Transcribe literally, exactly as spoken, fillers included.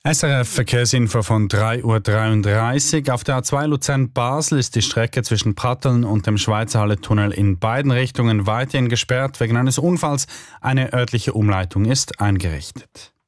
S R F Verkehrsinfo von drei Uhr dreiunddreißig. Auf der A zwei Luzern-Basel ist die Strecke zwischen Pratteln und dem Schweizerhalle-Tunnel in beiden Richtungen weiterhin gesperrt. Wegen eines Unfalls. Eine örtliche Umleitung ist eingerichtet.